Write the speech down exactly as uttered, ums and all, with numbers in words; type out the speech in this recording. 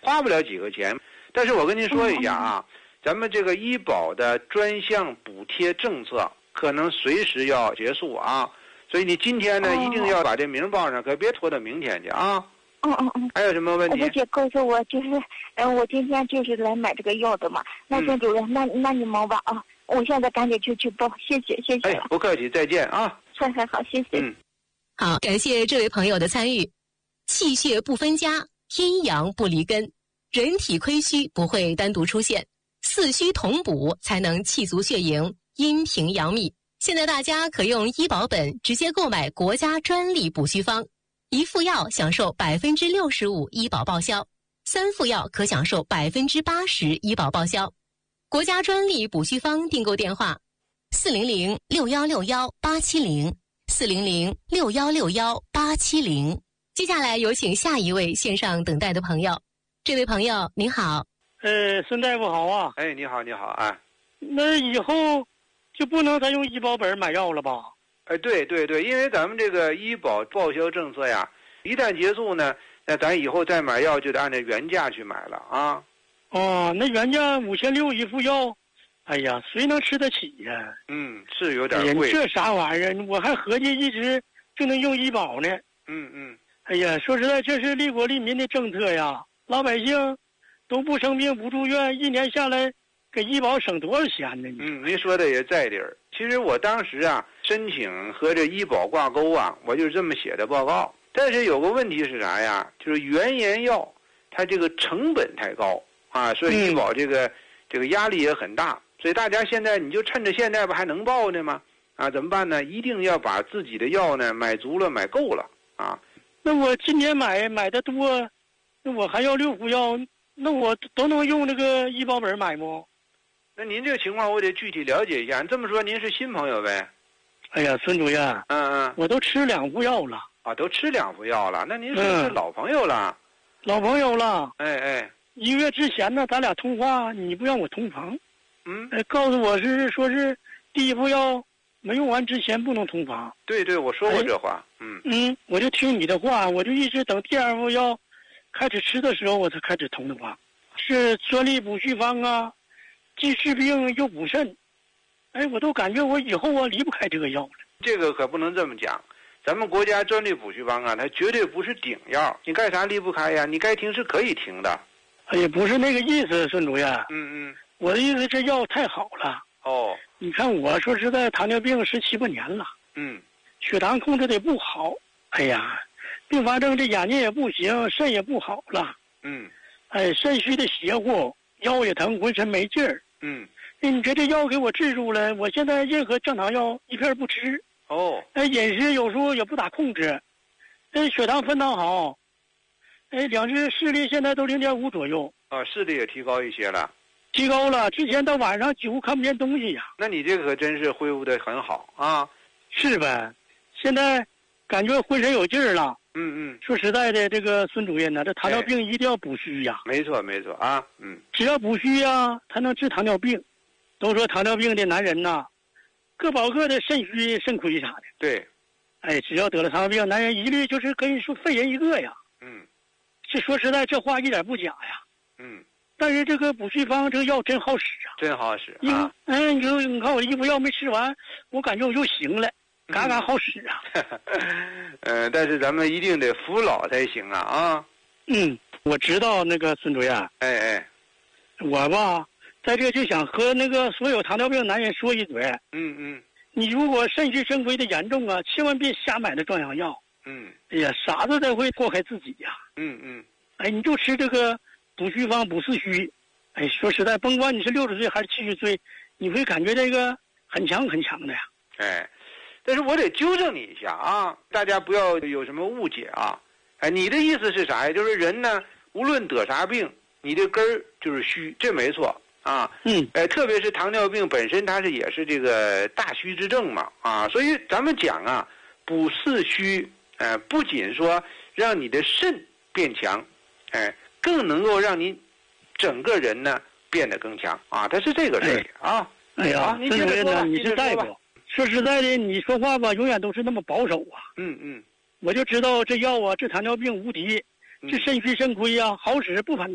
花不了几个钱。但是我跟您说一下啊，咱们这个医保的专项补贴政策可能随时要结束啊，所以你今天呢一定要把这名报上，可别拖到明天去啊。 嗯嗯嗯。 还有什么问题？ 我姐告诉我，就是，嗯，我今天就是来买这个药的嘛。那孙主任，嗯、那那你忙吧啊，我现在赶紧去去报，谢谢谢谢。 哎，不客气，再见啊。 好好好，谢谢。 嗯， 好，感谢这位朋友的参与。气血不分家，阴阳不离根，人体亏虚不会单独出现，四虚同补才能气足血盈，阴平阳秘。现在大家可用医保本直接购买国家专利补虚方，一副药享受百分之六十五医保报销，三副药可享受百分之八十医保报销。国家专利补虚方订购电话：四零零六幺六幺八七零，四零零六幺六幺八七零。接下来有请下一位线上等待的朋友。这位朋友您好。 呃，孙大夫好啊。 哎，你好，你好啊。 那以后就不能再用医保本买药了吧？ 哎，对对对，因为咱们这个医保报销政策呀，一旦结束呢，那咱以后再买药就得按照原价去买了啊。 哦，那原价五千六一副药，哎呀，谁能吃得起呀？ 嗯，是有点贵。 哎、这啥玩意儿？我还合计一直就能用医保呢。 嗯嗯。 哎呀，说实在，这是利国利民的政策呀，老百姓都不生病不住院，一年下来给医保省多少钱呢？ 嗯，您说的也在理儿。其实我当时啊申请和这医保挂钩啊，我就是这么写的报告。但是有个问题是啥呀？就是原研药它这个成本太高啊，所以医保这个、嗯、这个压力也很大。所以大家现在你就趁着现在不还能报呢吗？啊，怎么办呢？一定要把自己的药呢买足了，买够了啊。 那我今年买买的多，那我还要六副药，那我都能用这个医保本买吗？ 那您这个情况我得具体了解一下。这么说您是新朋友呗？ 哎呀，孙主任， 嗯嗯， 我都吃两副药了。 啊，都吃两副药了，那您是不是老朋友了？ 嗯、老朋友了。 哎哎， 一个月之前呢，咱俩通话，你不让我同房。 嗯， 哎，告诉我是说是第一副药没用完之前不能同房。 对对，我说过这话。嗯嗯，我就听你的话，我就一直等第二副药开始吃的时候，我才开始同的话。是专利补虚方啊，既治病又补肾。哎，我都感觉我以后啊离不开这个药了。 这个可不能这么讲。咱们国家专利补虚方啊，它绝对不是顶药，你干啥离不开呀？你该停是可以停的。 哎呀，不是那个意思，孙主任。 嗯嗯。 我的意思，这药太好了。 哦。 你看，我说实在，糖尿病十七八年了。 嗯。 血糖控制的不好，哎呀，并发症这眼睛也不行，肾也不好了。 嗯。 哎，肾虚的邪乎，腰也疼，浑身没劲儿。 嗯。 哎，你这这药给我治住了，我现在任何降糖药一片不吃。 哦， 哎，饮食有时候也不咋控制，哎，血糖分档好，哎，两只视力现在都零点五左右。 啊，视力也提高一些了， 提高了，之前到晚上几乎看不见东西呀。 那你这个可真是恢复的很好啊。 是呗，现在感觉浑身有劲儿了。 嗯嗯。 说实在的，这个孙主任呢，这糖尿病一定要补虚呀。 哎、没错没错啊，嗯。 只要补虚呀，才能治糖尿病。都说糖尿病的男人呐。各保各的，肾虚肾亏啥的。 对， 哎，只要得了糖尿病，男人一律就是可以说废人一个呀。 嗯， 这说实在，这话一点不假呀。 嗯， 但是这个补虚方这个药真好使啊， 真好使啊。嗯，你就你看我一副药没吃完，我感觉我又行了，嘎嘎好使啊。 呃，但是咱们一定得服老才行啊啊。 嗯，我知道那个孙主任。 哎哎， 我吧。在这就想和那个所有糖尿病男人说一嘴， 嗯嗯， 你如果肾虚肾亏的严重啊，千万别瞎买那壮阳药， 嗯， 哎呀，傻子才会祸害自己呀， 嗯嗯， 哎，你就吃这个补虚方补四虚，哎，说实在，甭管你是六十岁还是七十岁，你会感觉这个很强很强的呀， 哎，但是我得纠正你一下啊，大家不要有什么误解啊，哎，你的意思是啥呀？就是人呢，无论得啥病，你的根儿就是虚，这没错。啊， 嗯， 呃，特别是糖尿病本身，它是也是这个大虚之症嘛，啊，所以咱们讲啊，补四虚，呃，不仅说让你的肾变强，哎、呃，更能够让你整个人呢变得更强啊，它是这个事儿、哎、啊。 哎呀，孙主任呢，你是大夫，说实在的，你说话吧，永远都是那么保守啊。 嗯嗯， 我就知道这药啊，治糖尿病无敌，治肾虚肾亏呀、啊，好使不反。